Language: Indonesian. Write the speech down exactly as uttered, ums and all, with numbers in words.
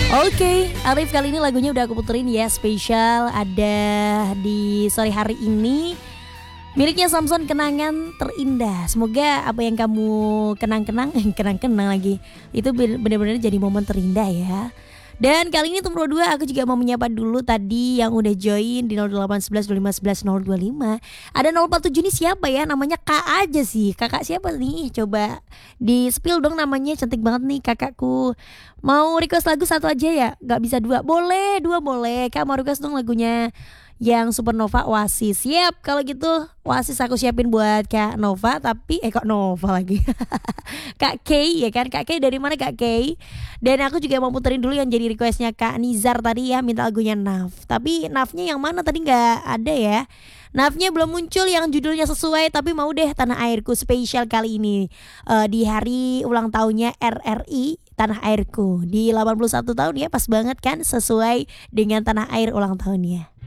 Oke, Arif, kali ini lagunya udah aku puterin ya, spesial ada di sore hari ini. Miliknya Samson, Kenangan Terindah. Semoga apa yang kamu kenang-kenang, eh, kenang-kenang lagi, itu benar-benar jadi momen terindah ya. Dan kali ini untuk dua aku juga mau menyapa dulu tadi yang udah join di nol delapan satu satu dua lima satu satu nol dua lima. Ada nol empat tujuh ini siapa ya? Namanya Kak aja sih. Kakak siapa nih? Coba di spill dong namanya, cantik banget nih kakakku. Mau request lagu satu aja ya? Gak bisa dua? Boleh, dua boleh. Kak mau request dong lagunya yang Supernova Oasis. Siap, kalau gitu Oasis aku siapin buat Kak Nova. Tapi eh kok Nova lagi Kak Kay ya kan. Kak Kay dari mana Kak Kay? Dan aku juga mau puterin dulu yang jadi requestnya Kak Nizar tadi ya, minta lagunya Naf. Tapi Nafnya yang mana tadi gak ada ya. Nafnya belum muncul yang judulnya sesuai. Tapi mau deh, Tanah Airku spesial kali ini uh, di hari ulang tahunnya R R I Tanah Airku di delapan puluh satu tahun ya. Pas banget kan, sesuai dengan Tanah Air ulang tahunnya.